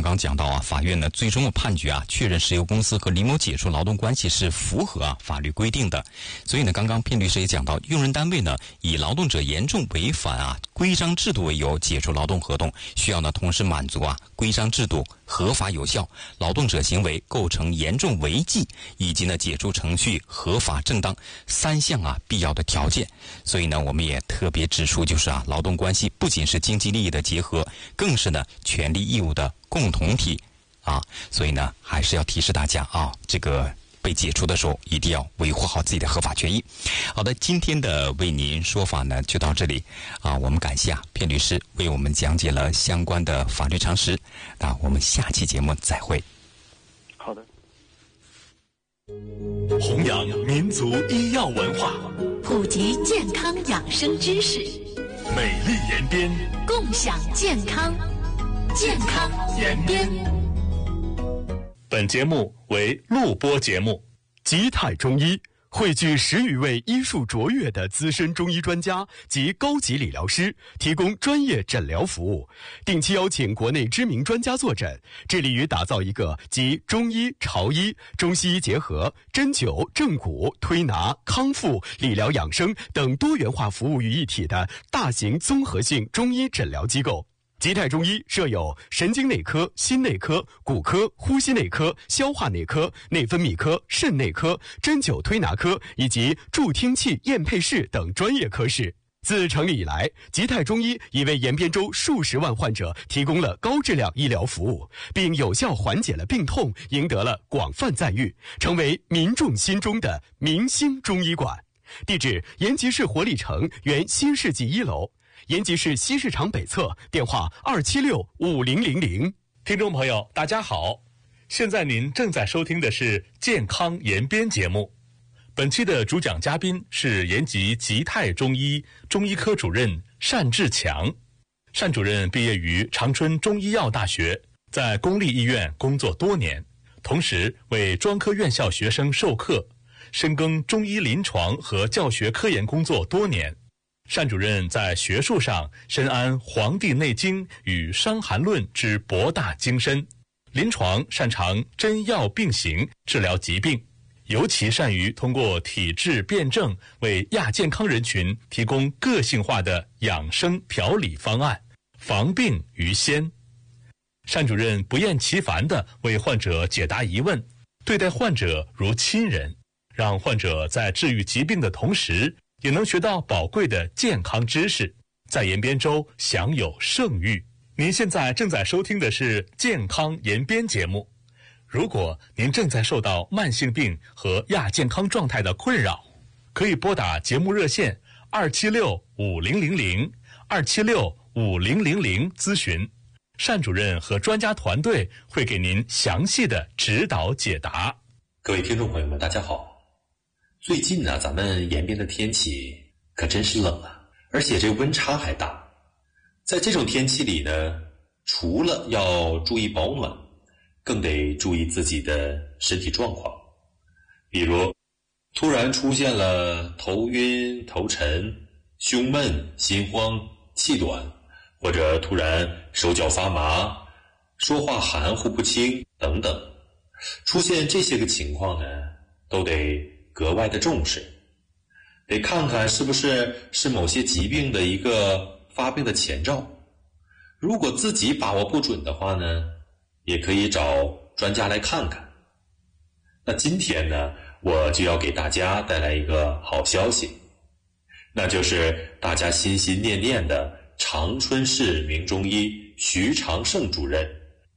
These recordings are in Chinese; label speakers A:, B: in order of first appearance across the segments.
A: 刚讲到啊，法院呢最终的判决啊，确认石油公司和李某解除劳动关系是符合法律规定的。所以呢，刚刚卞律师也讲到，用人单位呢以劳动者严重违反规章制度为由解除劳动合同，需要呢同时满足规章制度合法有效，劳动者行为构成严重违纪，以及呢解除程序合法正当3项必要的条件。所以呢，我们也特别指出，就是劳动关系不仅是经济利益的结合，更是呢权利义务的共同体所以呢，还是要提示大家这个被解除的时候一定要维护好自己的合法权益。好的，今天的为您说法呢就到这里我们感谢卞律师为我们讲解了相关的法律常识。那我们下期节目再会。
B: 好的。
C: 弘扬民族医药文化，
D: 普及健康养生知识，
C: 美丽延边，
D: 共享健康，健康延边。
C: 本节目为录播节目。
E: 吉泰中医汇聚10余位医术卓越的资深中医专家及高级理疗师，提供专业诊疗服务，定期邀请国内知名专家坐诊，致力于打造一个集中医、潮医、中西医结合、针灸、正骨、推拿、康复、理疗养生等多元化服务于一体的大型综合性中医诊疗机构。吉泰中医设有神经内科、心内科、骨科、呼吸内科、消化内科、内分泌科、肾内科、针灸推拿科以及助听器验配室等专业科室。自成立以来，吉泰中医已为延边州数十万患者提供了高质量医疗服务，并有效缓解了病痛，赢得了广泛赞誉，成为民众心中的明星中医馆。地址：延吉市活力城原新世纪1楼。延吉市西市场北侧，电话276-5000。
C: 听众朋友，大家好，现在您正在收听的是健康延边节目。本期的主讲嘉宾是延吉吉泰中医中医科主任单志强。单主任毕业于长春中医药大学，在公立医院工作多年，同时为专科院校学生授课，深耕中医临床和教学科研工作多年。单主任在学术上深谙《黄帝内经》与《伤寒论》之博大精深，临床擅长针药并行治疗疾病，尤其善于通过体质辩证为亚健康人群提供个性化的养生调理方案，防病于先。单主任不厌其烦地为患者解答疑问，对待患者如亲人，让患者在治愈疾病的同时也能学到宝贵的健康知识，在延边州享有盛誉。您现在正在收听的是健康延边节目。如果您正在受到慢性病和亚健康状态的困扰，可以拨打节目热线276-5000 276-5000咨询，单主任和专家团队会给您详细的指导解答。
F: 各位听众朋友们，大家好。最近呢，咱们延边的天气可真是冷而且这温差还大。在这种天气里呢，除了要注意保暖，更得注意自己的身体状况。比如突然出现了头晕、头沉、胸闷、心慌、气短，或者突然手脚发麻、说话含糊不清等等，出现这些个情况呢，都得格外的重视，得看看是不是某些疾病的一个发病的前兆。如果自己把握不准的话呢，也可以找专家来看看。那今天呢，我就要给大家带来一个好消息，那就是大家心心念念的长春市名中医徐长胜主任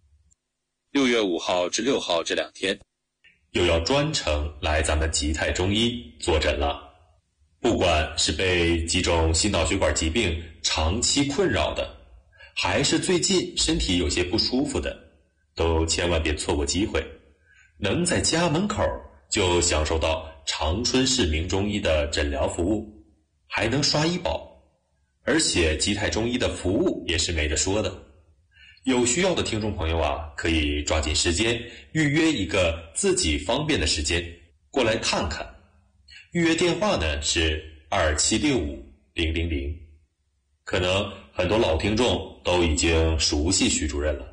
F: 6月5号至6号这2天又要专程来咱们吉泰中医坐诊了。不管是被几种心脑血管疾病长期困扰的，还是最近身体有些不舒服的，都千万别错过机会，能在家门口就享受到长春市名中医的诊疗服务，还能刷医保，而且吉泰中医的服务也是没得说的。有需要的听众朋友可以抓紧时间预约一个自己方便的时间过来看看。预约电话呢是2765-000。可能很多老听众都已经熟悉徐主任了，